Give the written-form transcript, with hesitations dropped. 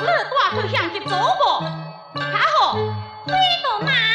你带头向去走过，看好飞到哪